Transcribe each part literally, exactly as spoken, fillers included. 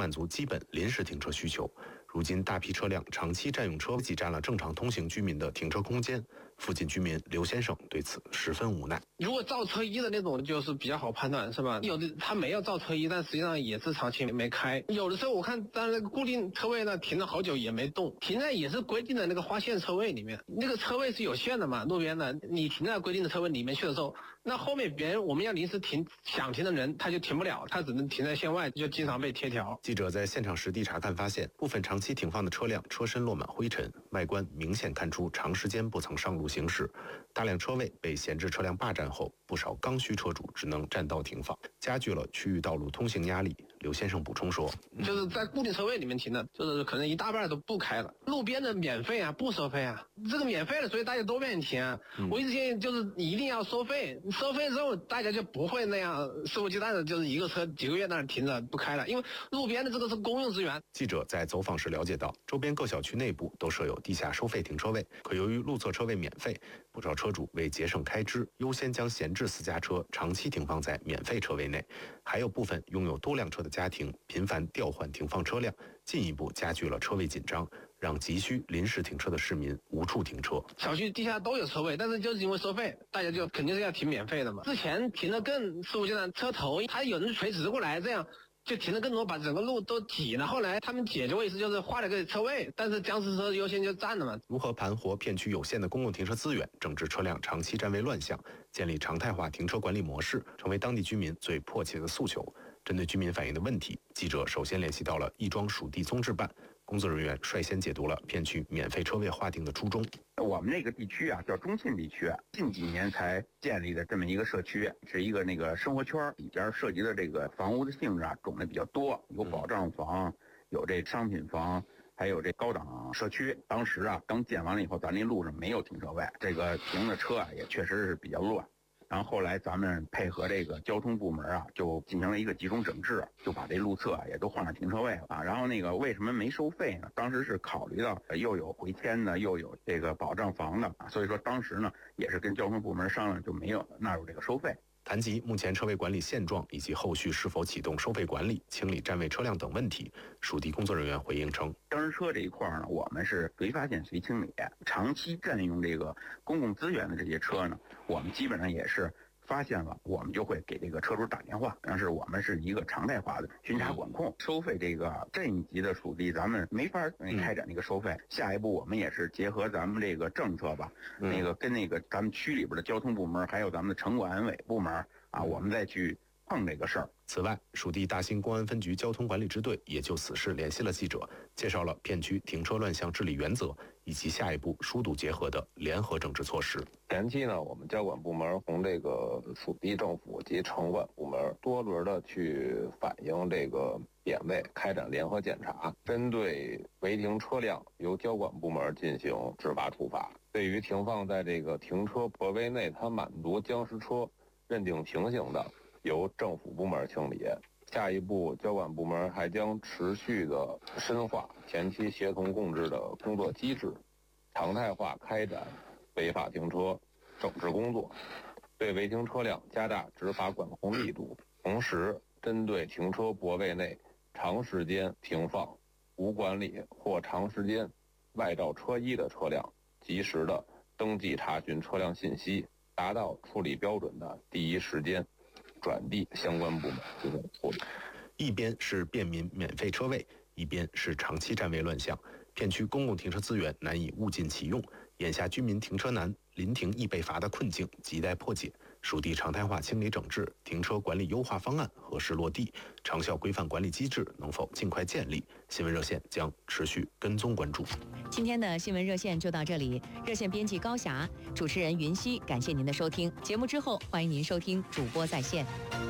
满足基本临时停车需求。如今大批车辆长期占用车位，挤占了正常通行居民的停车空间。附近居民刘先生对此十分无奈。 如果造车衣的那种就是比较好判断，是吧？有的他没有造车衣，但实际上也是长期没开。有的时候我看，当然固定车位呢停了好久也没动，停在也是规定的那个划线车位里面。那个车位是有限的嘛，路边的，你停在规定的车位里面去的时候，那后面别人我们要临时停想停的人他就停不了，他只能停在线外，就经常被贴条。 记者在现场实地查看发现，部分长期停放的车辆车身落满灰尘，外观明显看出长时间不曾上路行驶。大量车位被闲置车辆霸占后，不少刚需车主只能占道停放，加剧了区域道路通行压力。刘先生补充说， 就是在固定车位里面停的，就是可能一大半都不开了。路边的免费啊，不收费啊，这个免费的，所以大家都愿意停啊。嗯、我一直建议就是你一定要收费，收费之后大家就不会那样肆无忌惮的，就是一个车几个月在那停着不开了，因为路边的这个是公用资源。 记者在走访时了解到，周边各小区内部都设有地下收费停车位，可由于路侧车位免费，不少车主为节省开支，优先将闲置私家车长期停放在免费车位内。还有部分拥有多辆车的家庭频繁调换停放车辆，进一步加剧了车位紧张，让急需临时停车的市民无处停车。 小区地下都有车位，但是就是因为收费，大家就肯定是要停免费的嘛。之前停的更肆无忌惮，车头还有人垂直过来，这样就停的更多，把整个路都挤了。后来他们解决位置就是划了个车位，但是僵尸车优先就占了嘛。 如何盘活片区有限的公共停车资源，整治车辆长期占位乱象，建立常态化停车管理模式，成为当地居民最迫切的诉求。针对居民反映的问题，记者首先联系到了亦庄属地综治办，工作人员率先解读了片区免费车位划定的初衷。 我们那个地区啊，叫中信地区，近几年才建立的这么一个社区，是一个那个生活圈，里边涉及的这个房屋的性质啊，种类比较多，有保障房，有这商品房，还有这高档社区。当时啊，刚建完了以后，咱那路上没有停车位，这个停的车啊也确实是比较乱。然后后来咱们配合这个交通部门啊，就进行了一个集中整治，就把这路侧也都换上停车位了啊。然后那个为什么没收费呢？当时是考虑到又有回迁的，又有这个保障房的，所以说当时呢也是跟交通部门商量，就没有纳入这个收费。 谈及目前车位管理现状以及后续是否启动收费管理、清理占位车辆等问题，属地工作人员回应称， 僵尸车这一块呢，我们是随发现随清理，长期占用这个公共资源的这些车呢，我们基本上也是发现了，我们就会给这个车主打电话，但是我们是一个常态化的巡查管控。收费这个镇一级的属地，咱们没法开展这个收费。嗯、下一步我们也是结合咱们这个政策吧，嗯、那个跟那个咱们区里边的交通部门，还有咱们的城管委部门啊，我们再去碰这个事儿。 此外，属地大兴公安分局交通管理支队也就此事联系了记者，介绍了片区停车乱象治理原则以及下一步疏堵结合的联合整治措施。 前期呢，我们交管部门同这个属地政府及城管部门多轮的去反映这个点位，开展联合检查，针对违停车辆由交管部门进行执法处罚。对于停放在这个停车泊位内，它满足僵尸车认定情形的，由政府部门清理。下一步，交管部门还将持续的深化前期协同共治的工作机制，常态化开展违法停车整治工作，对违停车辆加大执法管控力度。同时，针对停车泊位内长时间停放、无管理或长时间外罩车衣的车辆，及时的登记查询车辆信息，达到处理标准的第一时间转递相关部门进行处理。 一边是便民免费车位，一边是长期占位乱象，片区公共停车资源难以物尽其用。眼下居民停车难、临停易被罚的困境亟待破解。属地常态化清理整治、停车管理优化方案何时落地？长效规范管理机制能否尽快建立？新闻热线将持续跟踪关注。 今天的新闻热线就到这里，热线编辑高霞，主持人云溪，感谢您的收听。节目之后，欢迎您收听主播在线。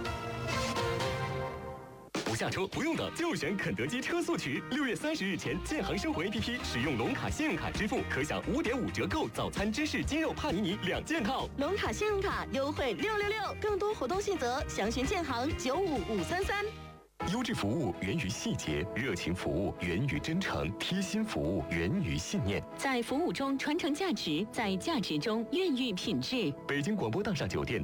不下车不用等，就选肯德基车速渠。六月三十日前，建行生活 A P P 使用龙卡信用卡支付，可享五点五折购早餐芝士鸡肉帕尼尼两件套。 龙卡信用卡优惠六六六，更多活动细则详询建行九五五三三。 优质服务源于细节，热情服务源于真诚，贴心服务源于信念。 在服务中传承价值，在价值中孕育品质。 北京广播大厦酒店